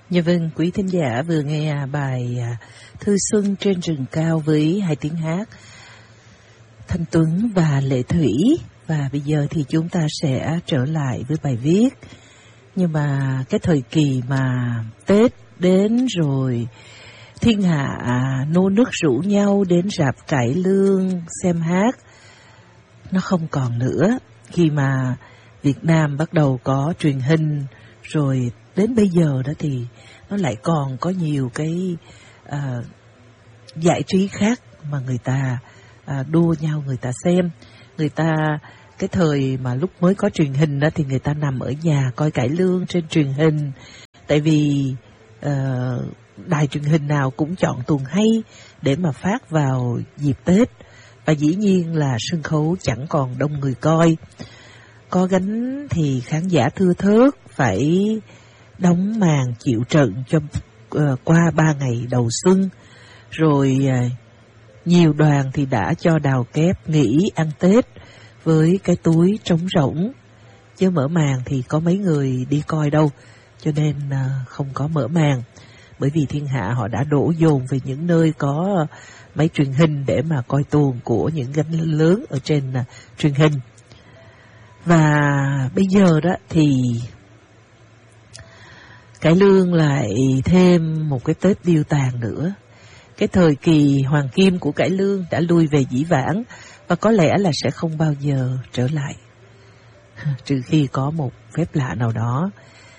Dạ vâng, quý thính giả vừa nghe bài Thư Xuân trên rừng cao với hai tiếng hát Thanh Tuấn và Lệ Thủy. Và bây giờ thì chúng ta sẽ trở lại với bài viết. Nhưng mà cái thời kỳ mà Tết đến rồi, thiên hạ nô nức rủ nhau đến rạp cải lương xem hát, nó không còn nữa. Khi mà Việt Nam bắt đầu có truyền hình rồi, đến bây giờ đó thì nó lại còn có nhiều cái giải trí khác mà người ta đua nhau người ta xem. Người ta cái thời mà lúc mới có truyền hình đó thì người ta nằm ở nhà coi cải lương trên truyền hình. Tại vì đài truyền hình nào cũng chọn tuồng hay để mà phát vào dịp Tết. Và dĩ nhiên là sân khấu chẳng còn đông người coi. Có gánh thì khán giả thưa thớt, phải đóng màn chịu trận cho qua 3 ngày đầu xuân. Rồi nhiều đoàn thì đã cho đào kép nghỉ ăn Tết với cái túi trống rỗng. Chứ mở màn thì có mấy người đi coi đâu, cho nên không có mở màn. Bởi vì thiên hạ họ đã đổ dồn về những nơi có máy truyền hình để mà coi tuồng của những gánh lớn ở trên truyền hình. Và bây giờ đó thì cải lương lại thêm một cái Tết điêu tàn nữa. Cái thời kỳ hoàng kim của cải lương đã lui về dĩ vãng và có lẽ là sẽ không bao giờ trở lại. Trừ khi có một phép lạ nào đó.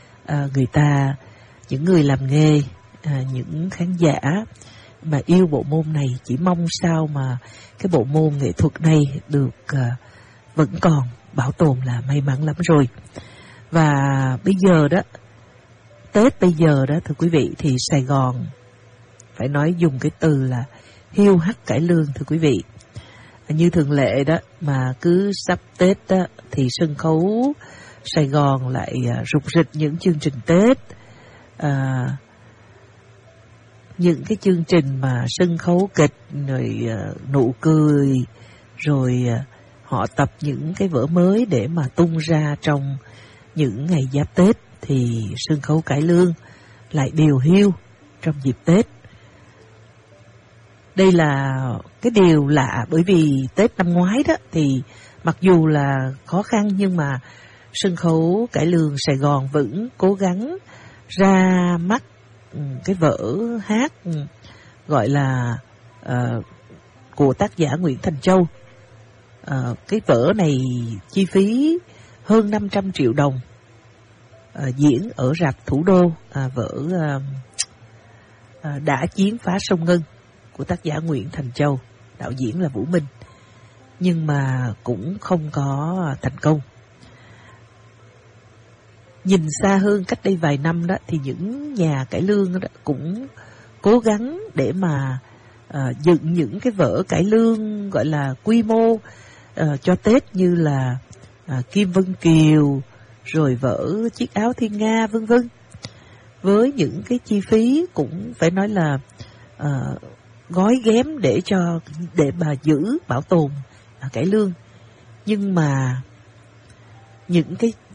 Những người làm nghề, những khán giả mà yêu bộ môn này chỉ mong sao mà cái bộ môn nghệ thuật này được vẫn còn bảo tồn là may mắn lắm rồi. Và bây giờ đó, Tết bây giờ đó thưa quý vị, thì Sài Gòn phải nói dùng cái từ là hiu hắt cải lương thưa quý vị. Như thường lệ đó, mà cứ sắp Tết đó thì sân khấu Sài Gòn lại rục rịch những chương trình Tết. Những cái chương trình mà sân khấu kịch, rồi nụ cười, rồi họ tập những cái vở mới để mà tung ra trong những ngày giáp Tết, thì sân khấu cải lương lại điều hiu trong dịp Tết. Đây là cái điều lạ, bởi vì Tết năm ngoái đó thì mặc dù là khó khăn nhưng mà sân khấu cải lương Sài Gòn vẫn cố gắng ra mắt cái vở hát gọi là của tác giả Nguyễn Thành Châu. Cái vở này chi phí hơn 500 triệu đồng, diễn ở rạp Thủ Đô, vở Đã Chiến Phá Sông Ngân của tác giả Nguyễn Thành Châu, đạo diễn là Vũ Minh, nhưng mà cũng không có thành công. Nhìn xa hơn, cách đây vài năm đó thì những nhà cải lương đó cũng cố gắng để mà dựng những cái vở cải lương gọi là quy mô cho Tết, như là Kim Vân Kiều, rồi vở Chiếc Áo Thiên Nga vân vân, với những cái chi phí cũng phải nói là gói ghém để mà giữ bảo tồn cải lương. Nhưng mà những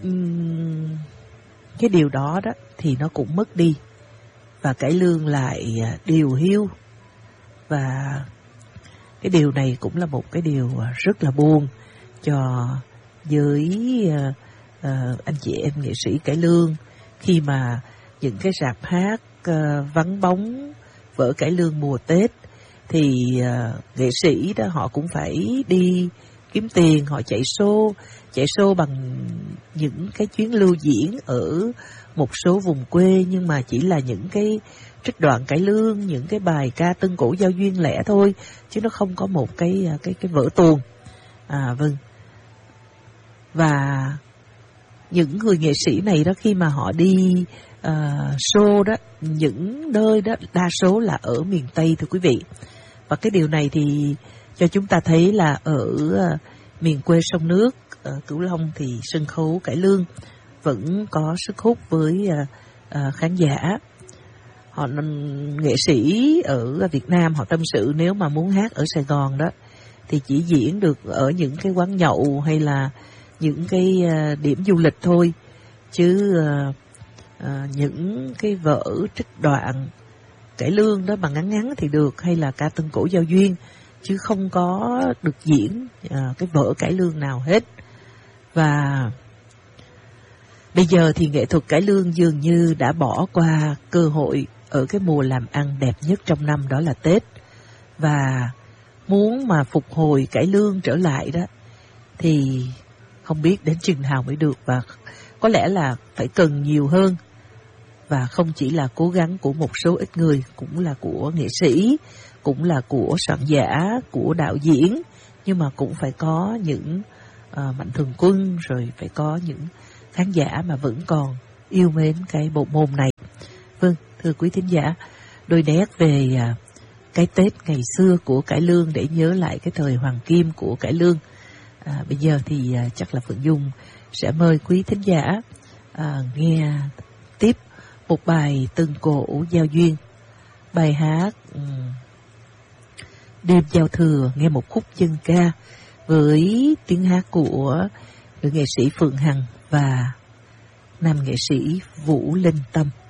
cái điều đó đó thì nó cũng mất đi, và cải lương lại điều hiu. Và cái điều này cũng là một cái điều rất là buồn cho giới anh chị em nghệ sĩ cải lương, khi mà những cái rạp hát vắng bóng vở cải lương mùa Tết thì nghệ sĩ đó họ cũng phải đi kiếm tiền, họ chạy show bằng những cái chuyến lưu diễn ở một số vùng quê, nhưng mà chỉ là những cái trích đoạn cải lương, những cái bài ca tân cổ giao duyên lẻ thôi, chứ nó không có một cái vở tuồng. Vâng. Và những người nghệ sĩ này đó, khi mà họ đi show đó, những nơi đó đa số là ở miền Tây thưa quý vị. Và cái điều này thì cho chúng ta thấy là ở miền quê sông nước, Cửu Long, thì sân khấu cải lương vẫn có sức hút với khán giả. Nghệ sĩ ở Việt Nam họ tâm sự nếu mà muốn hát ở Sài Gòn đó thì chỉ diễn được ở những cái quán nhậu hay là những cái điểm du lịch thôi, chứ những cái vở trích đoạn cải lương đó mà ngắn ngắn thì được, hay là ca tân cổ giao duyên, chứ không có được diễn cái vở cải lương nào hết. Và bây giờ thì nghệ thuật cải lương dường như đã bỏ qua cơ hội ở cái mùa làm ăn đẹp nhất trong năm, đó là Tết. Và muốn mà phục hồi cải lương trở lại đó thì không biết đến chừng nào mới được, và có lẽ là phải cần nhiều hơn. Và không chỉ là cố gắng của một số ít người, cũng là của nghệ sĩ, cũng là của soạn giả, của đạo diễn, nhưng mà cũng phải có những mạnh thường quân, rồi phải có những khán giả mà vẫn còn yêu mến cái bộ môn này. Vâng, thưa quý thính giả, đôi nét về cái Tết ngày xưa của cải lương để nhớ lại cái thời hoàng kim của cải lương. Bây giờ thì chắc là Phượng Dung sẽ mời quý thính giả nghe tiếp một bài tân cổ giao duyên, bài hát Đêm giao thừa, nghe một khúc dân ca với tiếng hát của nữ nghệ sĩ Phượng Hằng và nam nghệ sĩ Vũ Linh Tâm.